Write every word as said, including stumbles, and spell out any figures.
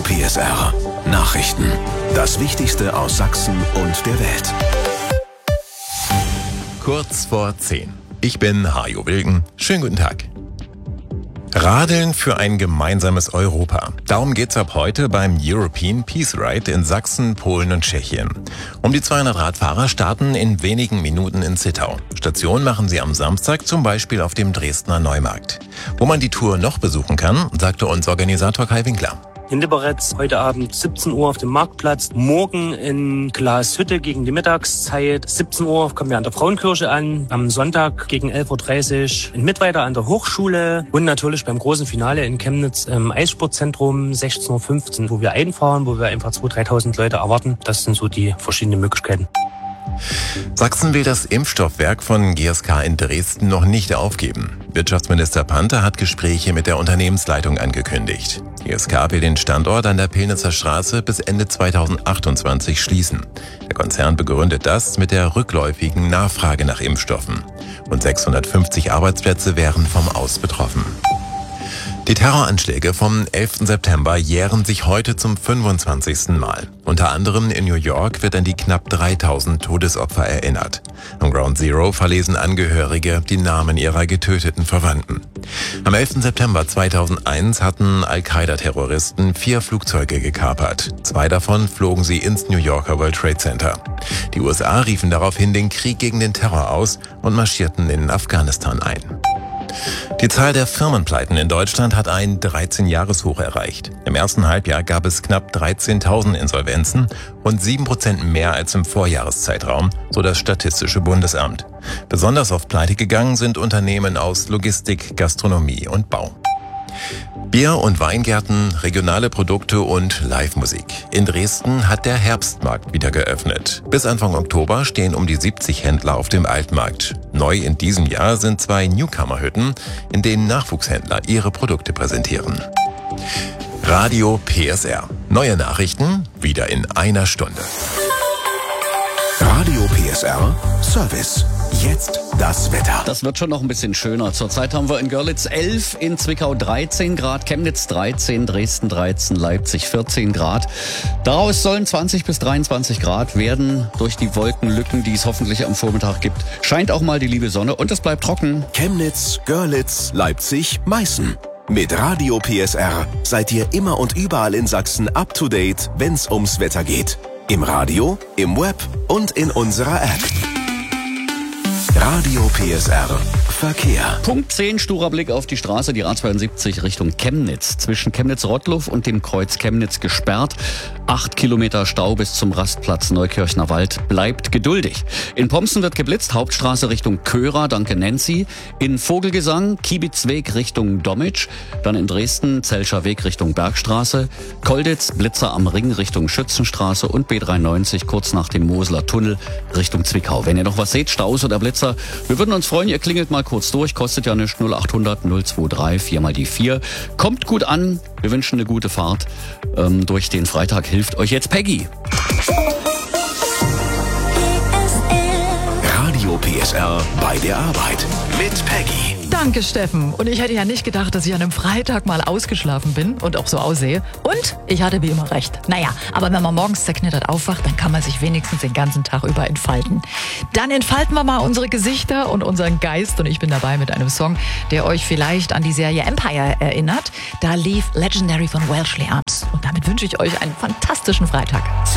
P S R. Nachrichten. Das Wichtigste aus Sachsen und der Welt. Kurz vor zehn. Ich bin Hajo Wilken. Schönen guten Tag. Radeln für ein gemeinsames Europa. Darum geht's ab heute beim European Peace Ride in Sachsen, Polen und Tschechien. Um die zweihundert Radfahrer starten in wenigen Minuten in Zittau. Station machen sie am Samstag zum Beispiel auf dem Dresdner Neumarkt. Wo man die Tour noch besuchen kann, sagte uns Organisator Kai Winkler. In Liberec heute Abend siebzehn Uhr auf dem Marktplatz, morgen in Glashütte gegen die Mittagszeit, siebzehn Uhr kommen wir an der Frauenkirche an, am Sonntag gegen elf Uhr dreißig in Mittweida an der Hochschule und natürlich beim großen Finale in Chemnitz im Eissportzentrum sechzehn Uhr fünfzehn, wo wir einfahren, wo wir einfach zweitausend, dreitausend Leute erwarten. Das sind so die verschiedenen Möglichkeiten. Sachsen will das Impfstoffwerk von G S K in Dresden noch nicht aufgeben. Wirtschaftsminister Panther hat Gespräche mit der Unternehmensleitung angekündigt. G S K will den Standort an der Pillnitzer Straße bis Ende zweitausendachtundzwanzig schließen. Der Konzern begründet das mit der rückläufigen Nachfrage nach Impfstoffen. Rund sechshundertfünfzig Arbeitsplätze wären vom Aus betroffen. Die Terroranschläge vom elften September jähren sich heute zum fünfundzwanzigsten Mal. Unter anderem in New York wird an die knapp dreitausend Todesopfer erinnert. Am Ground Zero verlesen Angehörige die Namen ihrer getöteten Verwandten. Am elften September zweitausendeins hatten Al-Qaida-Terroristen vier Flugzeuge gekapert. Zwei davon flogen sie ins New Yorker World Trade Center. Die U S A riefen daraufhin den Krieg gegen den Terror aus und marschierten in Afghanistan ein. Die Zahl der Firmenpleiten in Deutschland hat ein dreizehn-Jahres-Hoch erreicht. Im ersten Halbjahr gab es knapp dreizehntausend Insolvenzen und sieben Prozent mehr als im Vorjahreszeitraum, so das Statistische Bundesamt. Besonders oft pleite gegangen sind Unternehmen aus Logistik, Gastronomie und Bau. Bier- und Weingärten, regionale Produkte und Live-Musik. In Dresden hat der Herbstmarkt wieder geöffnet. Bis Anfang Oktober stehen um die siebzig Händler auf dem Altmarkt. Neu in diesem Jahr sind zwei Newcomer-Hütten, in denen Nachwuchshändler ihre Produkte präsentieren. Radio P S R. Neue Nachrichten wieder in einer Stunde. Radio P S R Service. Jetzt das Wetter. Das wird schon noch ein bisschen schöner. Zurzeit haben wir in Görlitz elf, in Zwickau dreizehn Grad, Chemnitz dreizehn, Dresden dreizehn, Leipzig vierzehn Grad. Daraus sollen zwanzig bis dreiundzwanzig Grad werden. Durch die Wolkenlücken, die es hoffentlich am Vormittag gibt, scheint auch mal die liebe Sonne und es bleibt trocken. Chemnitz, Görlitz, Leipzig, Meißen. Mit Radio P S R seid ihr immer und überall in Sachsen up to date, wenn's ums Wetter geht. Im Radio, im Web und in unserer App. Radio P S R Verkehr. Punkt zehn, sturer Blick auf die Straße, die A zweiundsiebzig Richtung Chemnitz. Zwischen Chemnitz-Rottluff und dem Kreuz Chemnitz gesperrt. Acht Kilometer Stau bis zum Rastplatz Neukirchner Wald. Bleibt geduldig. In Pomsen wird geblitzt, Hauptstraße Richtung Körer, danke Nancy. In Vogelgesang, Kiebitzweg Richtung Dommitsch. Dann in Dresden, Zelscher Weg Richtung Bergstraße. Kolditz, Blitzer am Ring Richtung Schützenstraße und B dreiundneunzig kurz nach dem Moseler Tunnel Richtung Zwickau. Wenn ihr noch was seht, Staus oder Blitzer, wir würden uns freuen, ihr klingelt mal kurz durch, kostet ja nicht null achthundert null dreiundzwanzig vier mal die vier. Kommt gut an, wir wünschen eine gute Fahrt. Ähm, durch den Freitag hilft euch jetzt Peggy. Radio P S R bei der Arbeit mit Peggy. Danke, Steffen. Und ich hätte ja nicht gedacht, dass ich an einem Freitag mal ausgeschlafen bin und auch so aussehe. Und ich hatte wie immer recht. Naja, aber wenn man morgens zerknittert aufwacht, dann kann man sich wenigstens den ganzen Tag über entfalten. Dann entfalten wir mal unsere Gesichter und unseren Geist. Und ich bin dabei mit einem Song, der euch vielleicht an die Serie Empire erinnert. Da lief Legendary von Welshly Arms. Und damit wünsche ich euch einen fantastischen Freitag.